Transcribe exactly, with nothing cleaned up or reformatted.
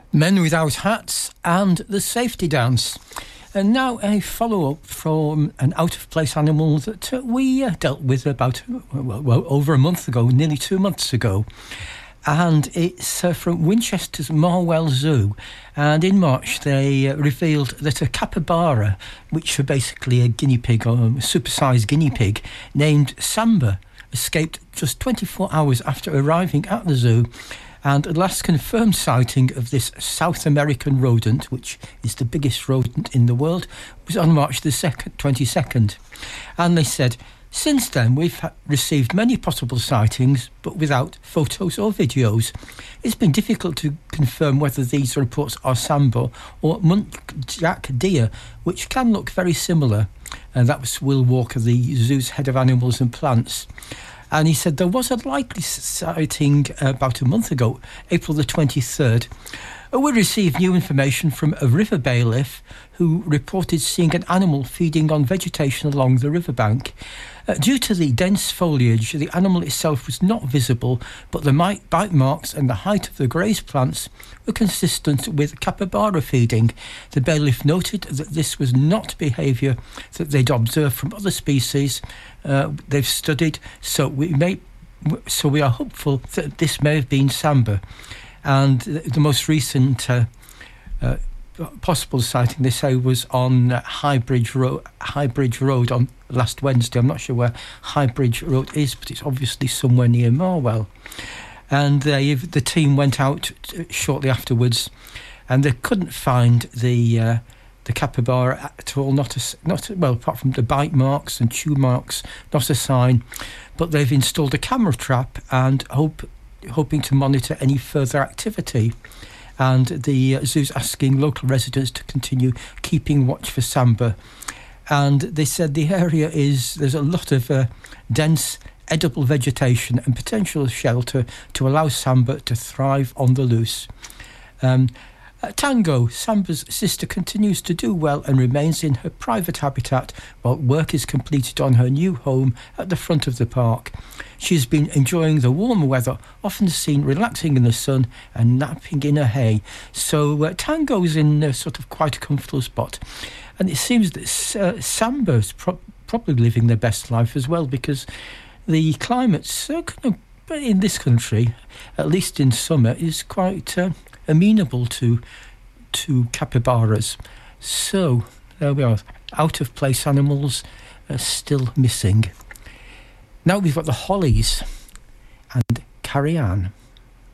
Men Without Hats and The Safety Dance. And now a follow-up from an out-of-place animal that uh, we uh, dealt with about well, well, over a month ago, nearly two months ago. And it's uh, from Winchester's Marwell Zoo. And in March, they uh, revealed that a capybara, which are basically a guinea pig, or a supersized guinea pig, named Samba, escaped just twenty-four hours after arriving at the zoo. And the last confirmed sighting of this South American rodent, which is the biggest rodent in the world, was on March the twenty-second. And they said, since then, we've ha- received many possible sightings, but without photos or videos. It's been difficult to confirm whether these reports are Samba or muntjac deer, which can look very similar. And that was Will Walker, the zoo's head of animals and plants. And he said there was a likely sighting about a month ago, April the twenty-third. We received new information from a river bailiff who reported seeing an animal feeding on vegetation along the riverbank. Uh, due to the dense foliage, the animal itself was not visible, but the bite marks and the height of the grazed plants were consistent with capybara feeding. The bailiff noted that this was not behaviour that they'd observed from other species uh, they've studied, so we may, so we are hopeful that this may have been Samba. And the most recent uh, uh, possible sighting, they say, was on uh, Highbridge Road, Highbridge Road on last Wednesday. I'm not sure where Highbridge Road is, but it's obviously somewhere near Marwell. And uh, the team went out t- shortly afterwards, and they couldn't find the uh, the capybara at all. Not a, not a, well, apart from the bite marks and chew marks, not a sign. But they've installed a camera trap and hope. hoping to monitor any further activity. And the uh, zoo's asking local residents to continue keeping watch for Samba. And they said the area is, there's a lot of uh, dense edible vegetation and potential shelter to allow Samba to thrive on the loose. Um, Uh, Tango, Samba's sister, continues to do well and remains in her private habitat while work is completed on her new home at the front of the park. She's been enjoying the warmer weather, often seen relaxing in the sun and napping in her hay. So uh, Tango's in uh, sort of quite a comfortable spot. And it seems that uh, Samba's pro- probably living their best life as well, because the climate's uh, kind of, in this country, at least in summer, is quite... Uh, amenable to to capybaras. So there we are, out of place animals are still missing. Now we've got the Hollies and Carrie Ann.